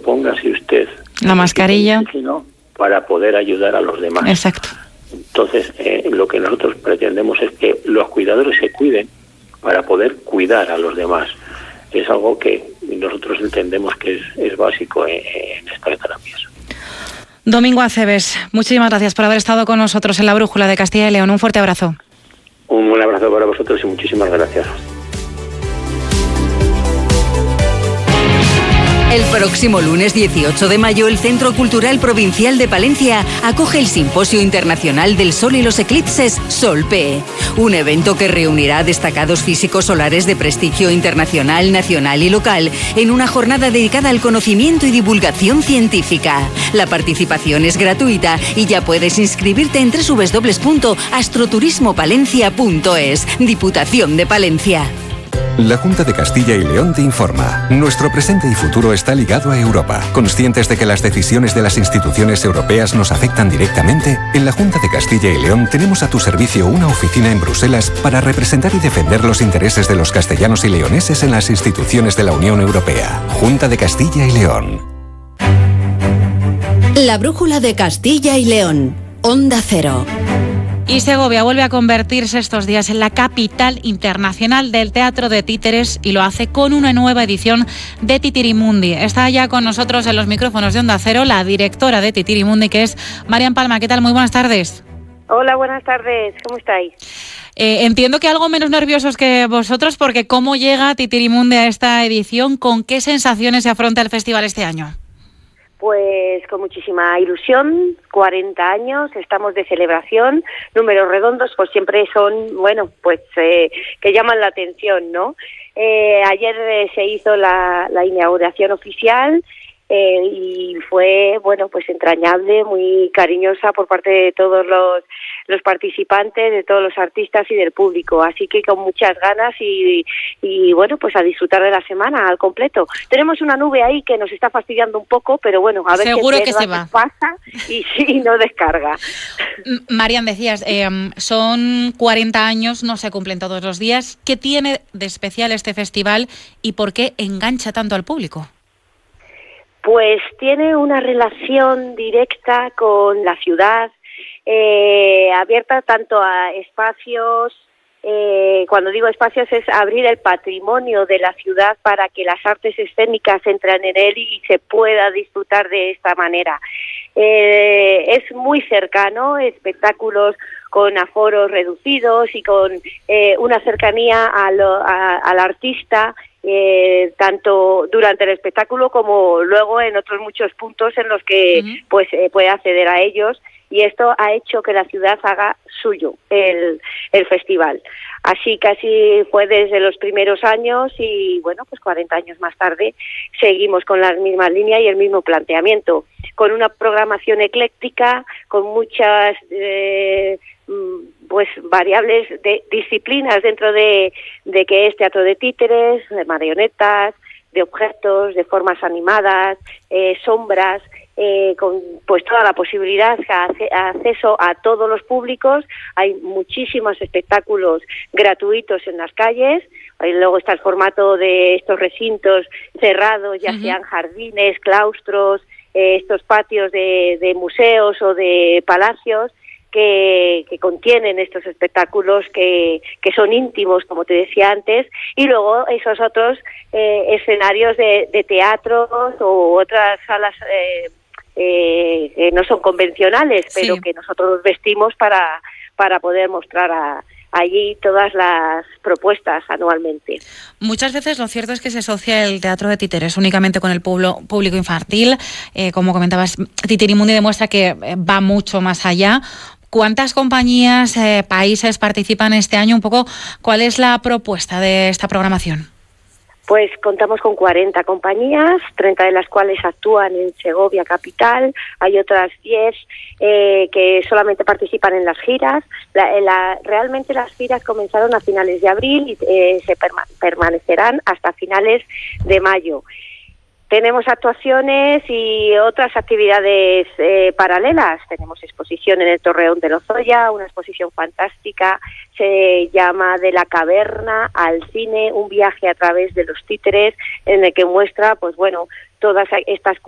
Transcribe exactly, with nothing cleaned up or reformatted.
póngase usted la mascarilla para poder ayudar a los demás. Exacto. Entonces, eh, lo que nosotros pretendemos es que los cuidadores se cuiden para poder cuidar a los demás. Es algo que nosotros entendemos que es, es básico en, en estas terapias. Domingo Aceves, muchísimas gracias por haber estado con nosotros en la Brújula de Castilla y León. Un fuerte abrazo. Un buen abrazo para vosotros y muchísimas gracias. El próximo lunes dieciocho de mayo, el Centro Cultural Provincial de Palencia acoge el Simposio Internacional del Sol y los Eclipses SOLPE, un evento que reunirá a destacados físicos solares de prestigio internacional, nacional y local en una jornada dedicada al conocimiento y divulgación científica. La participación es gratuita y ya puedes inscribirte en doble u doble u doble u punto astroturismopalencia punto es. Diputación de Palencia. La Junta de Castilla y León te informa. Nuestro presente y futuro está ligado a Europa. Conscientes de que las decisiones de las instituciones europeas nos afectan directamente, en la Junta de Castilla y León tenemos a tu servicio una oficina en Bruselas para representar y defender los intereses de los castellanos y leoneses en las instituciones de la Unión Europea. Junta de Castilla y León. La Brújula de Castilla y León. Onda Cero. Y Segovia vuelve a convertirse estos días en la capital internacional del teatro de títeres y lo hace con una nueva edición de Titirimundi. Está ya con nosotros en los micrófonos de Onda Cero la directora de Titirimundi, que es Marian Palma. ¿Qué tal? Muy buenas tardes. Hola, buenas tardes. ¿Cómo estáis? Eh, entiendo que algo menos nerviosos que vosotros, porque ¿cómo llega Titirimundi a esta edición? ¿Con qué sensaciones se afronta el festival este año? Pues con muchísima ilusión, cuarenta años, estamos de celebración, números redondos pues siempre son, bueno, pues eh, que llaman la atención, ¿no? Eh, ayer eh, se hizo la, la inauguración oficial eh, y fue, bueno, pues entrañable, muy cariñosa por parte de todos los, los participantes, de todos los artistas y del público, así que con muchas ganas y, y bueno, pues a disfrutar de la semana al completo. Tenemos una nube ahí que nos está fastidiando un poco, pero bueno, a ver Seguro qué que se va. pasa y si no descarga. Marian, decías, eh, son cuarenta años, no se cumplen todos los días. ¿Qué tiene de especial este festival y por qué engancha tanto al público? Pues tiene una relación directa con la ciudad, eh, abierta tanto a espacios, eh, cuando digo espacios es abrir el patrimonio de la ciudad para que las artes escénicas entren en él y se pueda disfrutar de esta manera. Eh, es muy cercano, espectáculos con aforos reducidos y con eh, una cercanía a lo, a, al artista, eh, tanto durante el espectáculo como luego en otros muchos puntos en los que uh-huh. pues eh, puede acceder a ellos, y esto ha hecho que la ciudad haga suyo el, el festival. Así casi fue desde los primeros años y bueno, pues cuarenta años más tarde seguimos con la misma línea y el mismo planteamiento, con una programación ecléctica, con muchas eh, pues variables de disciplinas dentro de, de que es teatro de títeres, de marionetas, de objetos, de formas animadas, eh, sombras, eh, con pues toda la posibilidad de acceso a todos los públicos. Hay muchísimos espectáculos gratuitos en las calles. Y luego está el formato de estos recintos cerrados, ya uh-huh. sean jardines, claustros, eh, estos patios de, de museos o de palacios, Que, que contienen estos espectáculos que, que son íntimos, como te decía antes, y luego esos otros eh, escenarios de, de teatros o otras salas eh, eh, que no son convencionales, pero sí. que nosotros vestimos para, para poder mostrar a allí todas las propuestas anualmente. Muchas veces lo cierto es que se asocia el teatro de títeres únicamente con el pueblo, público infantil. Eh, como comentabas, Titirimundi demuestra que va mucho más allá. ¿Cuántas compañías, eh, países participan este año? Un poco, ¿cuál es la propuesta de esta programación? Pues contamos con cuarenta compañías, treinta de las cuales actúan en Segovia capital. Hay otras diez eh, que solamente participan en las giras. La, la, realmente las giras comenzaron a finales de abril y eh, se perma- permanecerán hasta finales de mayo. Tenemos actuaciones y otras actividades eh, paralelas. Tenemos exposición en el Torreón de Lozoya, una exposición fantástica, se llama De la caverna al cine, un viaje a través de los títeres, en el que muestra, pues bueno, todas estas